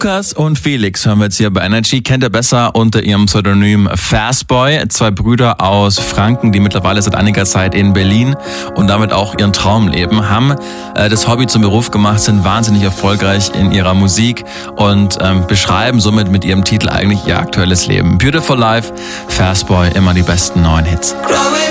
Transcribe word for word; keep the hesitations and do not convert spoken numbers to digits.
Lukas und Felix hören wir jetzt hier bei Energy. Kennt ihr besser unter ihrem Pseudonym Fastboy. Zwei Brüder aus Franken, die mittlerweile seit einiger Zeit in Berlin und damit auch ihren Traum leben, haben äh, das Hobby zum Beruf gemacht, sind wahnsinnig erfolgreich in ihrer Musik und ähm, beschreiben somit mit ihrem Titel eigentlich ihr aktuelles Leben. Beautiful Life, Fastboy, immer die besten neuen Hits.